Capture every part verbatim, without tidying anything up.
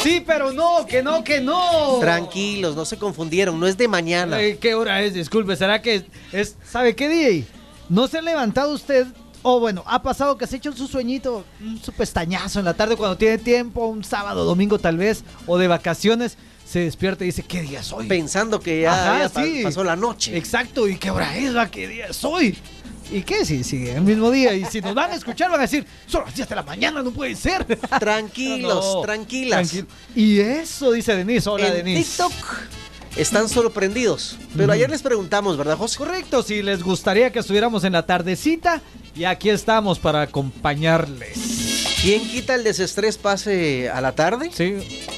Sí, pero no, que no, que no. Tranquilos, no se confundieron, no es de mañana. Eh, ¿Qué hora es? Disculpe, ¿será que es, es ¿sabe qué, D J? ¿No se ha levantado usted? O bueno, ha pasado que se ha hecho su sueñito, su pestañazo en la tarde cuando tiene tiempo, un sábado, domingo tal vez, o de vacaciones, se despierta y dice, ¿qué día es hoy? Pensando que ya, Ajá, ya pa- sí. pasó la noche. Exacto, ¿y qué hora es? ¿Va? ¿Qué día es hoy? ¿Y qué? Sí, sí, el mismo día. Y si nos van a escuchar, van a decir, son las diez de la mañana, no puede ser. Tranquilos, No, tranquilas. tranquilo. Y eso, dice Denise. Hola, en Denise. TikTok están sorprendidos. Pero Ujú. ayer les preguntamos, ¿verdad, José? Correcto, si les gustaría que estuviéramos en la tardecita, y aquí estamos para acompañarles. ¿Quién quita el desestrés pase a la tarde? Sí,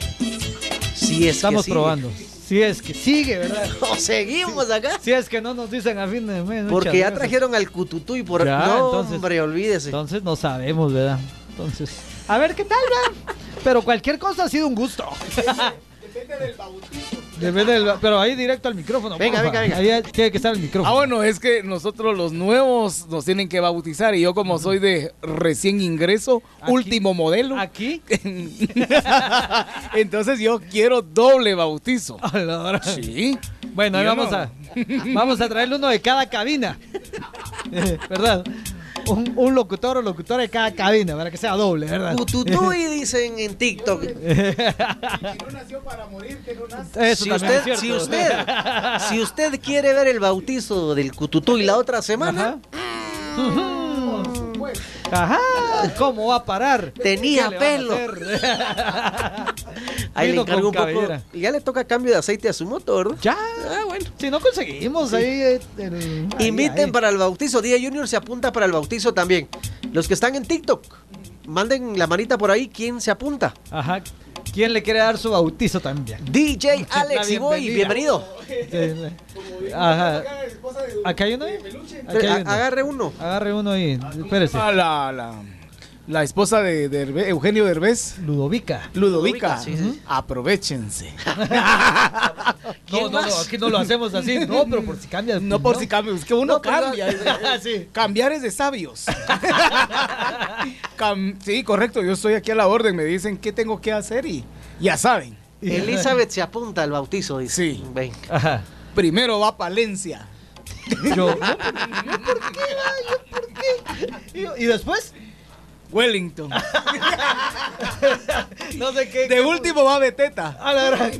Sí, es estamos que sí. probando. Si es que sigue, ¿verdad? No, seguimos acá. Si es que no nos dicen a fin de mes. Porque muchas ya gracias. trajeron al cututuy por Ya, no, entonces- hombre, olvídese. Entonces no sabemos, ¿verdad? Entonces, a ver qué tal, ¿verdad? Pero cualquier cosa ha sido un gusto. Depende del bautizo. Depende del- pero ahí directo al micrófono. Venga, porfa. venga, venga. Ahí tiene que estar el Ah, micrófono. bueno, es que nosotros los nuevos nos tienen que bautizar y yo como soy de recién ingreso, Aquí- último modelo, Aquí. entonces yo quiero doble bautizo. A la hora. Sí. Bueno, ahí Yo vamos no. a vamos a traerle uno de cada cabina. Eh, ¿Verdad? Un, un locutor o locutora de cada cabina para que sea doble, ¿verdad? Cututuy dicen en TikTok. Si no nació para morir, que no nace. Eso Si también usted, es si cierto. usted, si usted quiere ver el bautizo del cututuy la otra semana, Ajá. Ujú. Ajá, ¿cómo va a parar? Tenía ¿Qué le van a pelo. hacer? ahí le Vino encargo con un poco. cabellera. Ya le toca cambio de aceite a su moto, ¿verdad? Ya. Ah, bueno. Si no conseguimos ahí. eh, el- ahí, Inviten ahí. para el bautizo. Día Junior se apunta para el bautizo también. Los que están en TikTok, manden la manita por ahí. ¿Quién se apunta? Ajá. ¿Quién le quiere dar su bautizo también? D J Alex La y Boy, bienvenida. bienvenido. Sí, Ajá. ¿Acá hay uno ahí? Aquí hay uno. Agarre uno. Agarre uno ahí. Espérese. Ah, la, la, la esposa de, de Hervé- Eugenio Derbez, Ludovica. Ludovica. Sí, sí. Aprovechense. No, no, no, aquí no lo hacemos así. No, pero por si cambia. de No por si opinión. cambia, es que uno No, pero- cambia. Sí. Cambiar es de sabios. Cam- sí, correcto, yo estoy aquí a la orden, me dicen qué tengo que hacer y ya saben. Elizabeth se apunta al bautizo, dice. Sí. Ven. Ajá. Primero va Palencia. Yo. ¿Yo por qué? va? ¿Yo por qué? Y, y después. Wellington. No sé qué. De qué- último va Beteta. A la verdad.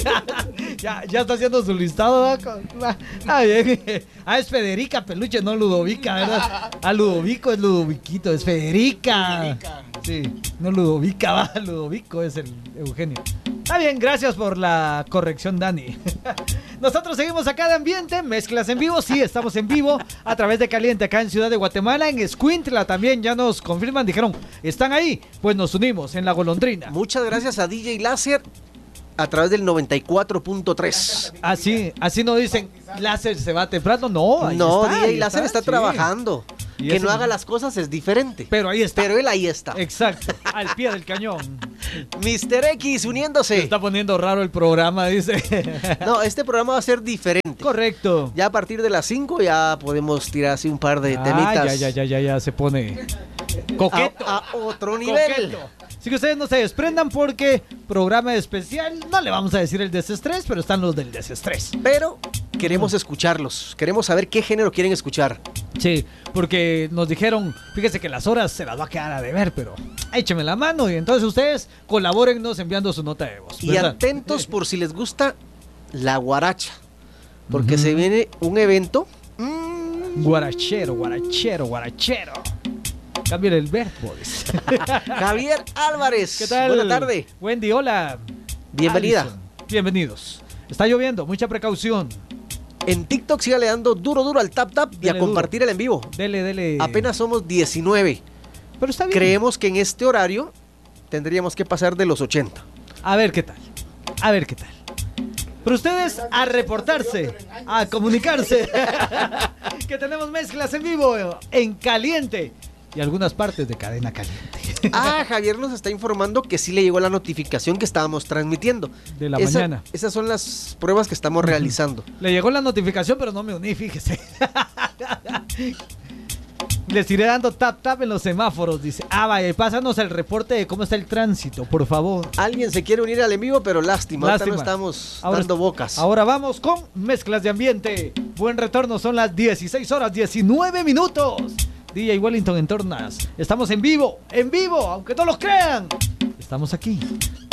ya, ya está haciendo su listado, ¿verdad? Con- ah, ah, bien. Ah, es Federica Peluche, no Ludovica, ¿verdad? Ah, Ludovico es Ludoviquito, es Federica. Federica. Sí, no Ludovica, va, Ludovico es el Eugenio. Está bien, gracias por la corrección, Dani. Nosotros seguimos acá de ambiente, mezclas en vivo, sí, estamos en vivo a través de Caliente acá en Ciudad de Guatemala, en Escuintla también, ya nos confirman, dijeron, ¿están ahí? Pues nos unimos en La Golondrina. Muchas gracias a D J Láser a través del noventa y cuatro punto tres. Así, así no dicen, láser se va temprano, no, ahí No, está, D J ahí Láser está, sí. trabajando. Y Que eso no no- haga las cosas es diferente. Pero ahí está. Pero él ahí está. Exacto, al pie del cañón. mister X Se uniéndose. está poniendo raro el programa, dice. No, este programa va a ser diferente. Correcto. Ya a partir de las cinco ya podemos tirar así un par de Ah, temitas. ya, ya, ya, ya, ya se pone coqueto. A, a otro nivel. Coqueto. Así que ustedes no se desprendan porque programa especial, no le vamos a decir el desestrés, pero están los del desestrés. Pero queremos escucharlos. Queremos saber qué género quieren escuchar. Sí, porque nos dijeron, fíjese que las horas se las va a quedar a deber, pero écheme la mano y entonces ustedes colabórennos enviando su nota de voz. Y ¿verdad? atentos por si les gusta la guaracha. Porque Ujú. se viene un evento. mm, Guarachero, guarachero, guarachero. Cambien el verbo. dice. Javier Álvarez. ¿Qué tal? Buena tarde. Wendy, hola. Bienvenida. Alison, bienvenidos. Está lloviendo, mucha precaución. En TikTok sígale dando duro, duro al tap tap y Dele a compartir el en vivo. Dele, dele. Apenas somos diecinueve. Pero está bien. Creemos que en este horario tendríamos que pasar de los ochenta. A ver qué tal. A ver qué tal. Pero ustedes a reportarse, a comunicarse. Que tenemos mezclas en vivo, en caliente. Y algunas partes de cadena caliente. Ah, Javier nos está informando que sí le llegó la notificación que estábamos transmitiendo. De la Esa- mañana. Esas son las pruebas que estamos realizando. Le llegó la notificación, pero no me uní, fíjese. Les iré dando tap tap en los semáforos, dice. Ah, vaya, pásanos el reporte de cómo está el tránsito, por favor. Alguien se quiere unir al en vivo, pero lástima, Lástima. ahorita no estamos Ahora, dando bocas. Ahora vamos con mezclas de ambiente. Buen retorno, son las dieciséis horas, diecinueve minutos. D J Wellington en Tornas. Estamos en vivo, en vivo, aunque no lo crean. Estamos aquí.